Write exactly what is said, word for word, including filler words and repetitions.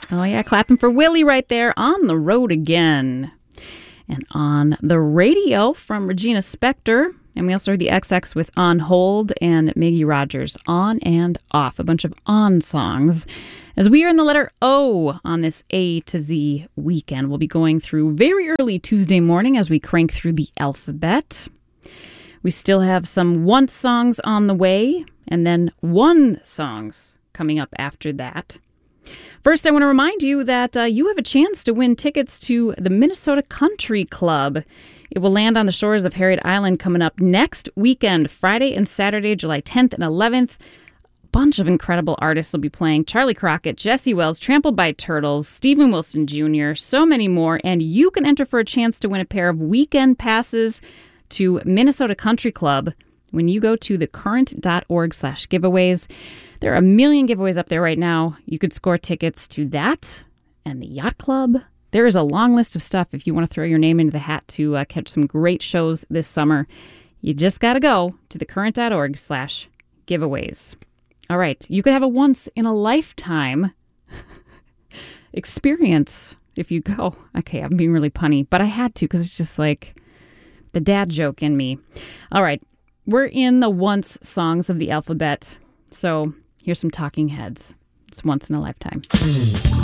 Oh, yeah, clapping for Willie right there. On the road again. And on the radio from Regina Spektor. And we also heard the X X with On Hold and Maggie Rogers, On and Off. A bunch of on songs. As we are in the letter O on this A to Z weekend, we'll be going through very early Tuesday morning as we crank through the alphabet. We still have some once songs on the way, and then one songs coming up after that. First, I want to remind you that uh, you have a chance to win tickets to the Minnesota Country Club. It will land on the shores of Harriet Island coming up next weekend, Friday and Saturday, July tenth and eleventh. A bunch of incredible artists will be playing. Charlie Crockett, Jesse Wells, Trampled by Turtles, Stephen Wilson Junior, so many more. And you can enter for a chance to win a pair of weekend passes to Minnesota Country Club when you go to thecurrent.org slash giveaways. There are a million giveaways up there right now. You could score tickets to that and the Yacht Club. There is a long list of stuff if you want to throw your name into the hat to uh, catch some great shows this summer. You just got to go to thecurrent.org slash giveaways. All right. You could have a once-in-a-lifetime experience if you go. Okay, I'm being really punny, but I had to because it's just like the dad joke in me. All right. We're in the once songs of the alphabet. So here's some Talking Heads. It's once in a lifetime.